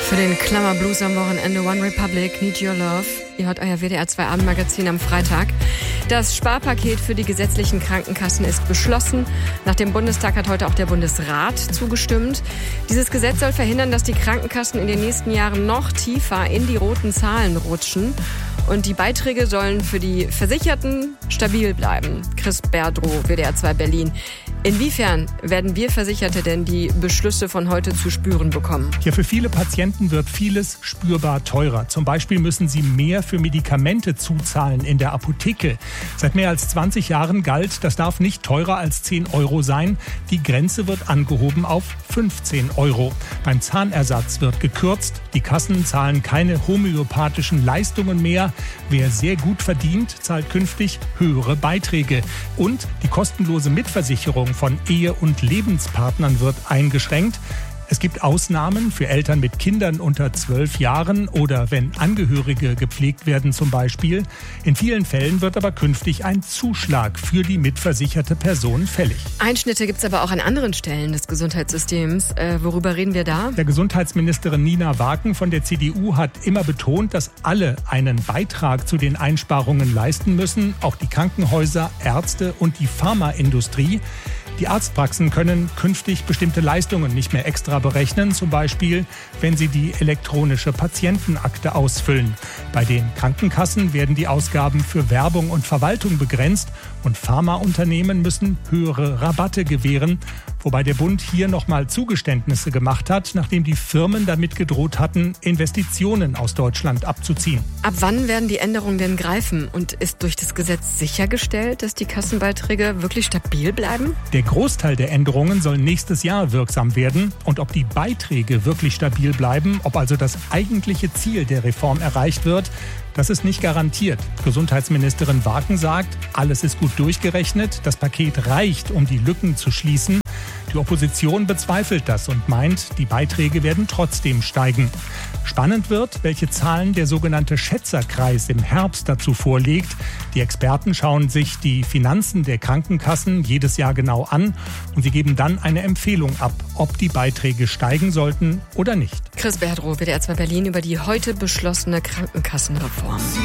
Für den Klammerblues am Wochenende One Republic, Need Your Love. Ihr hört euer WDR 2 Abendmagazin am Freitag. Das Sparpaket für die gesetzlichen Krankenkassen ist beschlossen. Nach dem Bundestag hat heute auch der Bundesrat zugestimmt. Dieses Gesetz soll verhindern, dass die Krankenkassen in den nächsten Jahren noch tiefer in die roten Zahlen rutschen. Und die Beiträge sollen für die Versicherten stabil bleiben. Chris Berdrow, WDR 2 Berlin. Inwiefern werden wir Versicherte denn die Beschlüsse von heute zu spüren bekommen? Ja, für viele Patienten wird vieles spürbar teurer. Zum Beispiel müssen sie mehr für Medikamente zuzahlen in der Apotheke. Seit mehr als 20 Jahren galt, das darf nicht teurer als 10 Euro sein. Die Grenze wird angehoben auf 15 Euro. Beim Zahnersatz wird gekürzt. Die Kassen zahlen keine homöopathischen Leistungen mehr. Wer sehr gut verdient, zahlt künftig höhere Beiträge. Und die kostenlose Mitversicherung von Ehe- und Lebenspartnern wird eingeschränkt. Es gibt Ausnahmen für Eltern mit Kindern unter 12 Jahren oder wenn Angehörige gepflegt werden zum Beispiel. In vielen Fällen wird aber künftig ein Zuschlag für die mitversicherte Person fällig. Einschnitte gibt es aber auch an anderen Stellen des Gesundheitssystems. Worüber reden wir da? Der Gesundheitsministerin Nina Waken von der CDU hat immer betont, dass alle einen Beitrag zu den Einsparungen leisten müssen. Auch die Krankenhäuser, Ärzte und die Pharmaindustrie. Die Arztpraxen können künftig bestimmte Leistungen nicht mehr extra berechnen, zum Beispiel, wenn sie die elektronische Patientenakte ausfüllen. Bei den Krankenkassen werden die Ausgaben für Werbung und Verwaltung begrenzt und Pharmaunternehmen müssen höhere Rabatte gewähren, wobei der Bund hier nochmal Zugeständnisse gemacht hat, nachdem die Firmen damit gedroht hatten, Investitionen aus Deutschland abzuziehen. Ab wann werden die Änderungen denn greifen? Und ist durch das Gesetz sichergestellt, dass die Kassenbeiträge wirklich stabil bleiben? Der Großteil der Änderungen soll nächstes Jahr wirksam werden. Und ob die Beiträge wirklich stabil bleiben, ob also das eigentliche Ziel der Reform erreicht wird, das ist nicht garantiert. Gesundheitsministerin Waken sagt, alles ist gut durchgerechnet, das Paket reicht, um die Lücken zu schließen. Die Opposition bezweifelt das und meint, die Beiträge werden trotzdem steigen. Spannend wird, welche Zahlen der sogenannte Schätzerkreis im Herbst dazu vorlegt. Die Experten schauen sich die Finanzen der Krankenkassen jedes Jahr genau an und sie geben dann eine Empfehlung ab, ob die Beiträge steigen sollten oder nicht. Chris Berdrow, WDR 2 Berlin, über die heute beschlossene Krankenkassenreform.